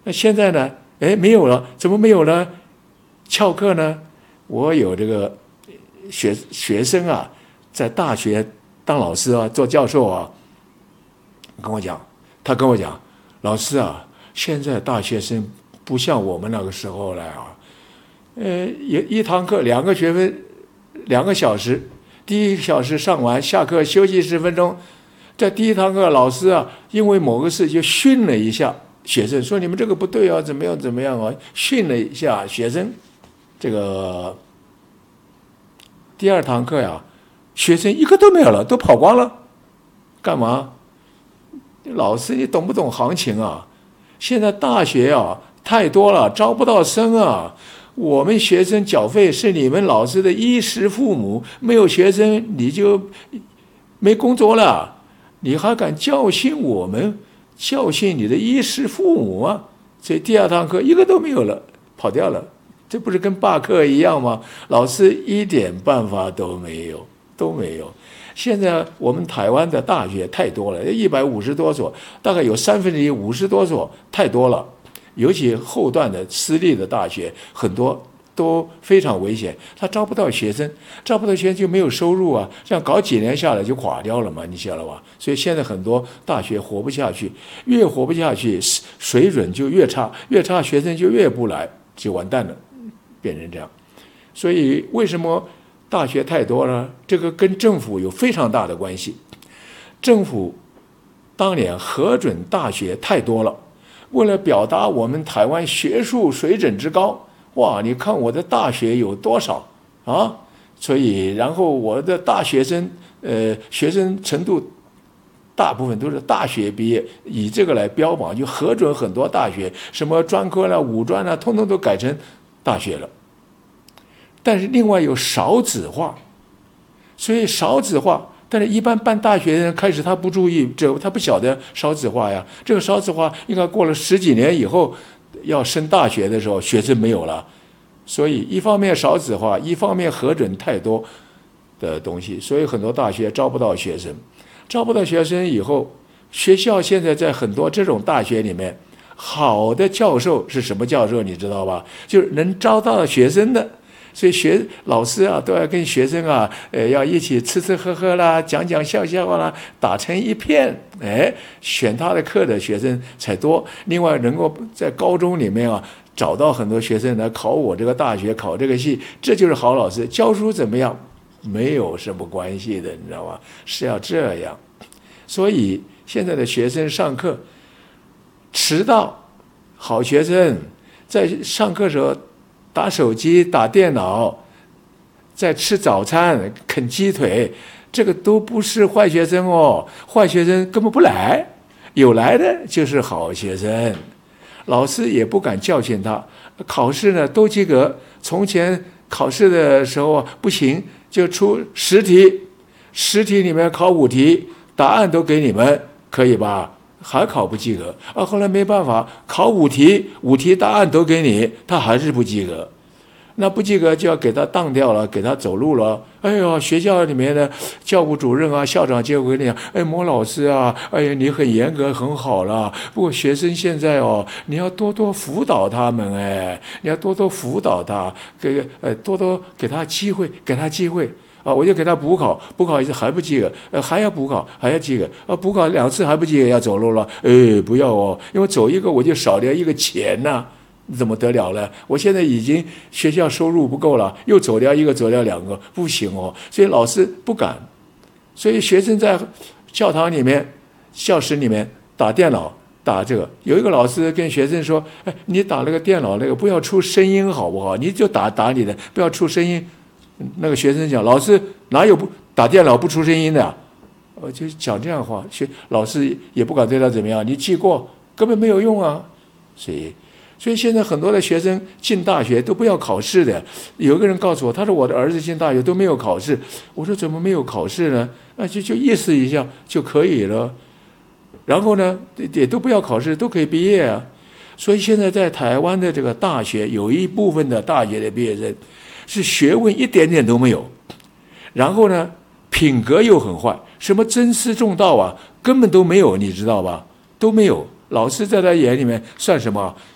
那现在呢？没有了，怎么没有了？翘课呢？我有这个学生啊，在大学当老师啊，做教授啊，他跟我讲，老师啊，现在大学生不像我们那个时候了啊，一堂课2个学分，2个小时，第1个小时上完，下课休息10分钟。在第1堂课，老师啊，因为某个事就训了一下学生，说你们这个不对啊，怎么样怎么样啊，训了一下学生。这个第2堂课呀，学生一个都没有了，都跑光了。干嘛？老师，你懂不懂行情啊？现在大学啊太多了，招不到生啊。我们学生缴费是你们老师的衣食父母，没有学生你就没工作了。你还敢教训我们，教训你的衣食父母啊？所以第2堂课一个都没有了，跑掉了。这不是跟罢课一样吗？老师一点办法都没有。现在我们台湾的大学太多了，150多所，大概有1/3 50多所，太多了。尤其后段的私立的大学，很多都非常危险，他招不到学生就没有收入啊，这样搞几年下来就垮掉了嘛，你晓得吧？所以现在很多大学活不下去，越活不下去，水准就越差，学生就越不来，就完蛋了，变成这样。所以为什么大学太多了？这个跟政府有非常大的关系。政府当年核准大学太多了，为了表达我们台湾学术水准之高，哇，你看我的大学有多少啊？所以然后我的大学生学生程度大部分都是大学毕业，以这个来标榜，就核准很多大学，什么专科啦、五专啦，通通都改成大学了。但是另外有少子化，所以少子化，但是一般办大学的人开始他不注意，他不晓得少子化呀。这个少子化应该过了10几年以后，要升大学的时候，学生没有了。所以一方面少子化，一方面核准太多的东西，所以很多大学招不到学生。招不到学生以后，学校现在在很多这种大学里面，好的教授是什么教授你知道吧？就是能招到学生的。所以老师啊都要跟学生啊，要一起吃吃喝喝啦，讲笑话啦，打成一片，选他的课的学生才多。另外能够在高中里面啊找到很多学生来考我这个大学，考这个系，这就是好老师。教书怎么样没有什么关系的，你知道吗？是要这样。所以现在的学生上课迟到，好学生在上课时候打手机、打电脑，在吃早餐、啃鸡腿，这个都不是坏学生哦。坏学生根本不来，有来的就是好学生。老师也不敢教训他。考试呢都及格，从前考试的时候不行，就出10题，10题里面考5题，答案都给你们，可以吧？还考不及格啊！后来没办法，考5题答案都给你，他还是不及格。那不及格就要给他当掉了，给他走路了。哎呦，学校里面的教务主任啊、校长就会跟你讲，莫老师啊，哎呀，你很严格，很好了。不过学生现在哦，你要多多辅导他们，你要多多辅导他，多多给他机会，啊，我就给他补考一次还不及格，还要补考，还要及格，补考2次还不及格，要走路了。不要哦，因为走一个我就少掉一个钱呐，怎么得了呢？我现在已经学校收入不够了，又走掉一个，走掉2个，不行哦。所以老师不敢，所以学生在教堂里面、教室里面打电脑。打这个，有一个老师跟学生说：“你打那个电脑那个不要出声音好不好？你就打你的，不要出声音。”那个学生讲：“老师哪有不打电脑不出声音的？”就讲这样的话，老师也不敢对他怎么样。你记过根本没有用啊。所以现在很多的学生进大学都不要考试的。有一个人告诉我，他说我的儿子进大学都没有考试。我说怎么没有考试呢？就意思一下就可以了。然后呢，也都不要考试，都可以毕业啊。所以现在在台湾的这个大学，有一部分的大学的毕业生是学问一点点都没有，然后呢，品格又很坏，什么尊师重道啊，根本都没有，你知道吧？都没有。老师在他眼里面算什么？